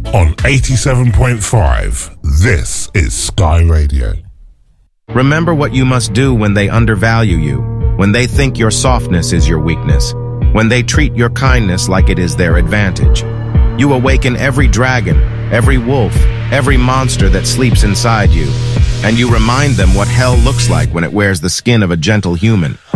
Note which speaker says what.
Speaker 1: On 87.5, this is Sky Radio.
Speaker 2: Remember what you must do when they undervalue you, when they think your softness is your weakness, when they treat your kindness like it is their advantage. You awaken every dragon, every wolf, every monster that sleeps inside you, and you remind them what hell looks like when it wears the skin of a gentle human.